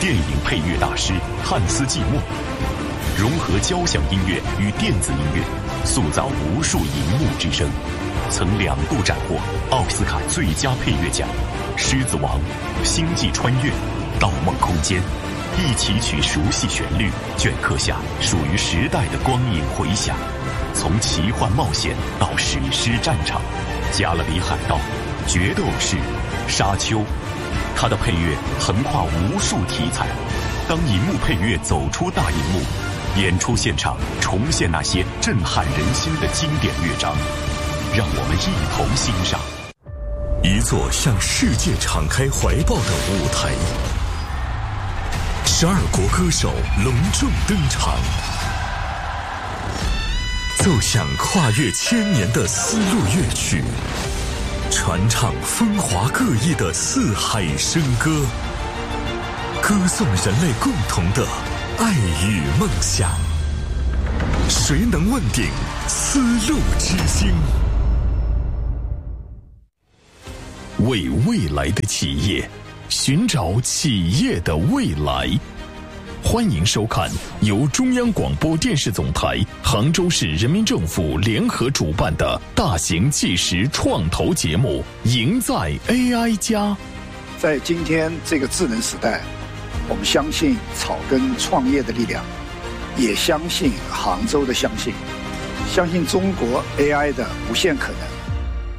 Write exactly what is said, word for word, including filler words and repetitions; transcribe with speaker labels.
Speaker 1: 电影配乐大师汉斯季默，融合交响音乐与电子音乐，塑造无数银幕之声，曾两度斩获奥斯卡最佳配乐奖。《狮子王》《星际穿越》《盗梦空间》，一起曲熟悉旋律，镌刻下属于时代的光影回响。从奇幻冒险到史诗战场，《加勒比海盗》《决斗士》《沙丘》，他的配乐横跨无数题材。当银幕配乐走出大银幕，演出现场重现那些震撼人心的经典乐章，让我们一同欣赏。
Speaker 2: 一座向世界敞开怀抱的舞台，十二国歌手隆重登场，奏响跨越千年的丝路乐曲，传唱风华各异的四海笙歌，歌颂人类共同的爱与梦想。谁能问鼎丝路之星？为未来的企业寻找企业的未来。欢迎收看由中央广播电视总台、杭州市人民政府联合主办的大型纪实创投节目《赢在 A I 加》。
Speaker 3: 在今天这个智能时代，我们相信草根创业的力量，也相信杭州的相信，相信中国 A I 的无限可能。